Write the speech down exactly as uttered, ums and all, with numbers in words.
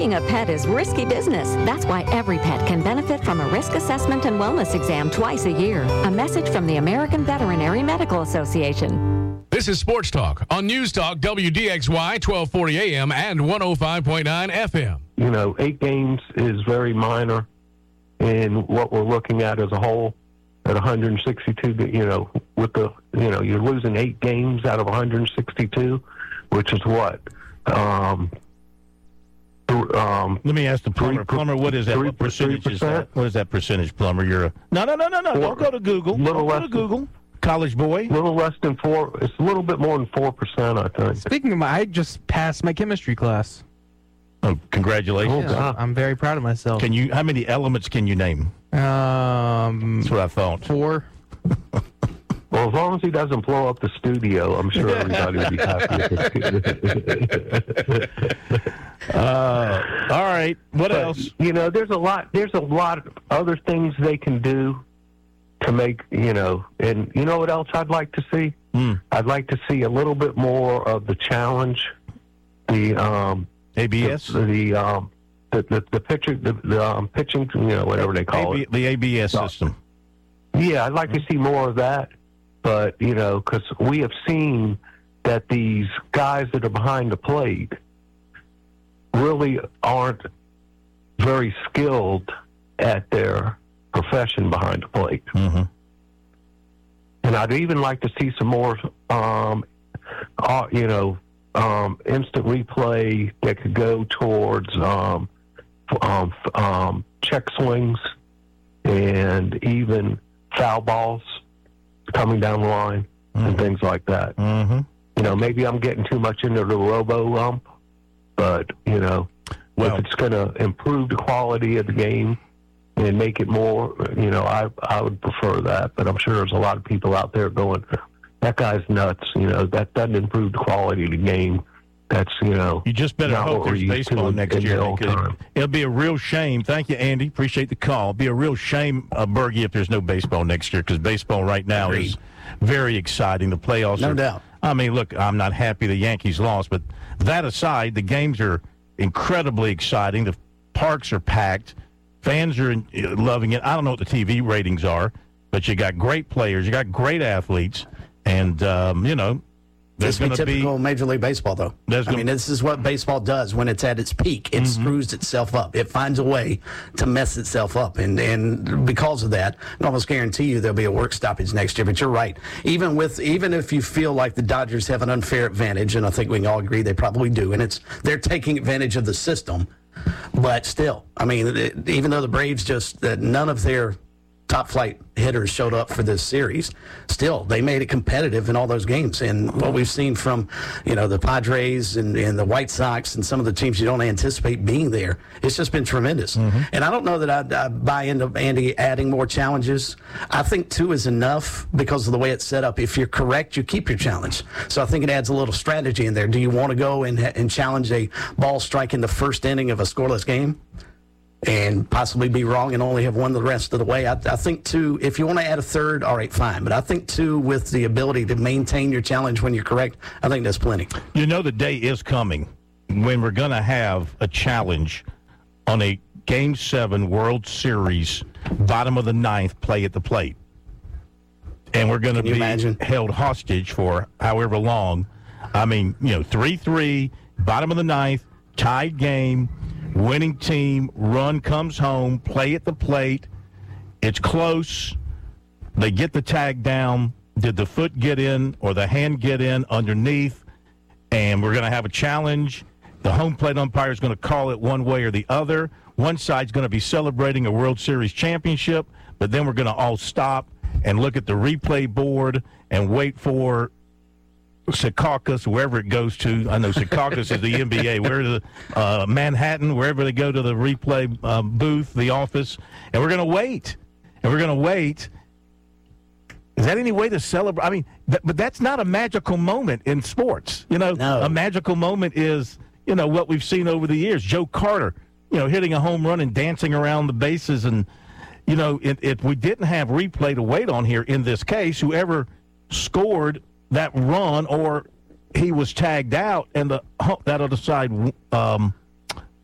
Being a pet is risky business. That's why every pet can benefit from a risk assessment and wellness exam twice a year. A message from the American Veterinary Medical Association. This is Sports Talk on News Talk W D X Y twelve forty A M and one oh five point nine F M. You know, eight games is very minor in what we're looking at as a whole. At one hundred sixty-two, you know, with the, you know, you're losing eight games out of one hundred sixty-two, which is what? Um, um, Let me ask the plumber. three, Plumber, what is that? three, What percentage is three that? What is that percentage, plumber? You're a no, no, no, no, no. Four, Don't go to Google. Little Don't go less to Google. College boy. A little less than four. It's a little bit more than four percent, I think. Speaking of my, I just passed my chemistry class. Oh, congratulations! Oh, God. I'm very proud of myself. Can you? How many elements can you name? Um, That's what I thought. Four. Well, as long as he doesn't blow up the studio, I'm sure everybody will be happy. uh, all right. What but, else? You know, there's a lot. There's a lot of other things they can do to make, you know, and you know what else I'd like to see? Mm. I'd like to see a little bit more of the challenge, the um, A B S, the, the um, the the, the pitching, the, the um, pitching, you know, whatever they call A B, it, the A B S so, system. Yeah, I'd like to see more of that, but you know, because we have seen that these guys that are behind the plate really aren't very skilled at their profession behind the plate. Mm-hmm. And I'd even like to see some more, um, uh, you know, um, instant replay that could go towards um, um, um, check swings and even foul balls coming down the line mm-hmm. and things like that. Mm-hmm. You know, maybe I'm getting too much into the robo ump, but, you know, well, if it's going to improve the quality of the game and make it more, you know, I I would prefer that. But I'm sure there's a lot of people out there going, that guy's nuts. You know, that doesn't improve the quality of the game. That's, you know. You just better not hope what we're there's used baseball to next in the year. old Because time. it'll be a real shame. Thank you, Andy. Appreciate the call. It'll be a real shame, uh, Bergie, if there's no baseball next year, because baseball right now Agreed. is very exciting. The playoffs No are, doubt. I mean, look, I'm not happy the Yankees lost, but that aside, the games are incredibly exciting. The parks are packed. Fans are in, uh, loving it. I don't know what the T V ratings are, but you got great players. You got great athletes. And, um, you know, there's This going be to be typical Major League Baseball, though. There's I gonna- mean, this is what baseball does when it's at its peak. It Mm-hmm. screws itself up. It finds a way to mess itself up. And, and because of that, I almost guarantee you there'll be a work stoppage next year. But you're right. Even with even if you feel like the Dodgers have an unfair advantage, and I think we can all agree they probably do, and it's they're taking advantage of the system. But still, I mean, it, even though the Braves just, that none of their top flight hitters showed up for this series, still they made it competitive in all those games. And what we've seen from, you know, the Padres and, and the White Sox and some of the teams you don't anticipate being there, it's just been tremendous. Mm-hmm. And I don't know that I, I buy into Andy adding more challenges. I think two is enough because of the way it's set up. If you're correct, you keep your challenge. So I think it adds a little strategy in there. Do you want to go and, and challenge a ball strike in the first inning of a scoreless game and possibly be wrong and only have won the rest of the way? I, I think two, if you want to add a third, all right, fine. But I think two with the ability to maintain your challenge when you're correct, I think that's plenty. You know the day is coming when we're going to have a challenge on a Game seven World Series, bottom of the ninth, play at the plate. And we're going to be imagine? held hostage for however long. I mean, you know, three three, bottom of the ninth, tied game, winning team, run comes home, play at the plate. It's close. They get the tag down. Did the foot get in or the hand get in underneath? And we're going to have a challenge. The home plate umpire is going to call it one way or the other. One side's going to be celebrating a World Series championship, but then we're going to all stop and look at the replay board and wait for Secaucus, wherever it goes to. I know Secaucus is the N B A. Where the uh, Manhattan, wherever they go to the replay uh, booth, the office, and we're going to wait. And we're going to wait. Is that any way to celebrate? I mean, th- but that's not a magical moment in sports. You know, No. A magical moment is, you know, what we've seen over the years. Joe Carter, you know, hitting a home run and dancing around the bases. And, you know, if, if we didn't have replay to wait on here in this case, whoever scored that run or he was tagged out and the that other side um,